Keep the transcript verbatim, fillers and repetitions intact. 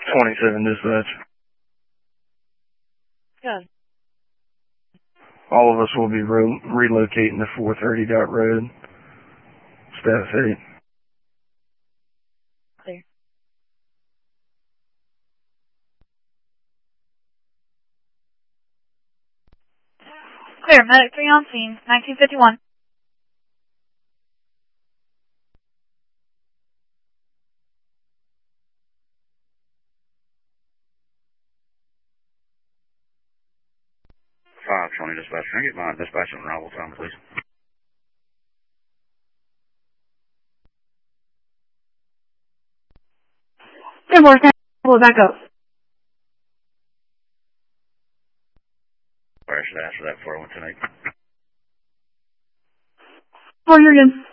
twenty-seven dispatch. Good. All of us will be re- relocating to four thirty Dot Road. Status eight. Clear. Clear. Medic three on scene. nineteen fifty-one. five twenty dispatch. Can I get my dispatch on arrival time, please? ten four, pull back up. Where should I ask for that before I went tonight? Oh, you're good.